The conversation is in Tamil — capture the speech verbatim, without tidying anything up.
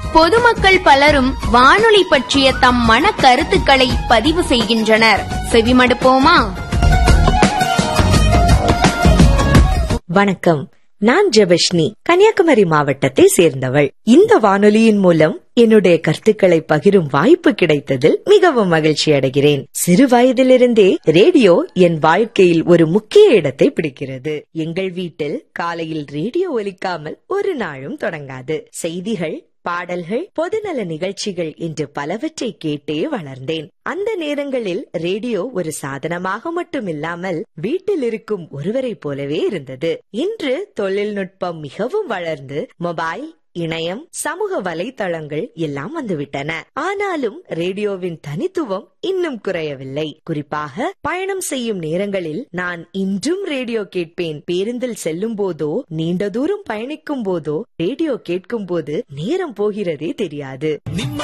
பொதுமக்கள் பலரும் வானொலி பற்றிய தம் மன கருத்துக்களை பதிவு செய்கின்றனர். செவிமடுப்போமா? வணக்கம், நான் ஜெபஸ்னி, கன்னியாகுமரி மாவட்டத்தை சேர்ந்தவள். இந்த வானொலியின் மூலம் என்னுடைய கருத்துக்களை பகிரும் வாய்ப்பு கிடைத்ததில் மிகவும் மகிழ்ச்சி அடைகிறேன். சிறு வயதிலிருந்தே ரேடியோ என் வாழ்க்கையில் ஒரு முக்கிய இடத்தை பிடிக்கிறது. எங்கள் வீட்டில் காலையில் ரேடியோ ஒலிக்காமல் ஒரு நாளும் தொடங்காது. செய்திகள், பாடல்கள், பொதுநல நிகழ்ச்சிகள் என்று பலவற்றை கேட்டே வளர்ந்தேன். அந்த நேரங்களில் ரேடியோ ஒரு சாதனமாக மட்டுமில்லாமல் வீட்டில் இருக்கும் ஒருவரை போலவே இருந்தது. இன்று தொழில்நுட்பம் மிகவும் வளர்ந்து மொபைல், இணையம், சமூக வலைத்தளங்கள் எல்லாம் வந்துவிட்டன. ஆனாலும் ரேடியோவின் தனித்துவம் இன்னும் குறையவில்லை. குறிப்பாக பயணம் செய்யும் நேரங்களில் நான் இன்றும் ரேடியோ கேட்பேன். பேருந்தில் செல்லும் போதோ, நீண்ட தூரம் பயணிக்கும் போதோ ரேடியோ கேட்கும் போது நேரம் போகிறதே தெரியாது.